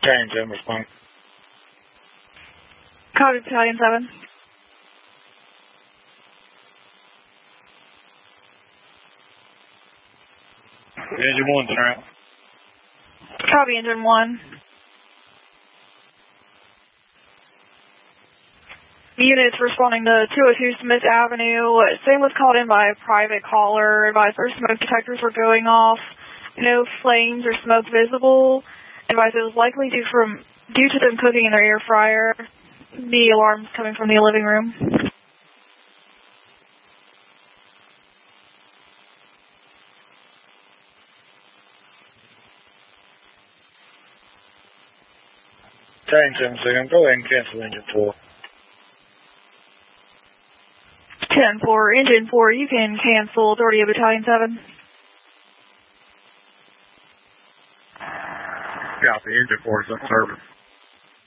Battalion 10, respond. Copy, Battalion 7. Engine 1's in route. Copy, Engine 1. Units responding to 202 Smith Avenue. Same was called in by a private caller. Advised their smoke detectors were going off. No flames or smoke visible. Advised it was likely due to them cooking in their air fryer. The alarm's coming from the living room. Battalion 7 second, go ahead and cancel engine 4. 10-4, Engine 4, you can cancel. Authority of Battalion 7. Copy, engine 4 is up service.